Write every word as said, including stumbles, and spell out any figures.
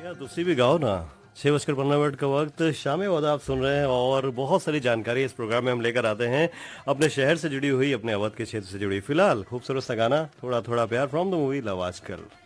यार दूसरी भी गाओ ना। छह बजकर पंद्रह मिनट का वक्त, शाम वादा आप सुन रहे हैं और बहुत सारी जानकारी इस प्रोग्राम में हम लेकर आते हैं अपने शहर से जुड़ी हुई, अपने अवध के क्षेत्र से जुड़ी। फिलहाल खूबसूरत सा गाना, थोड़ा थोड़ा प्यार फ्रॉम द मूवी लव आजकल।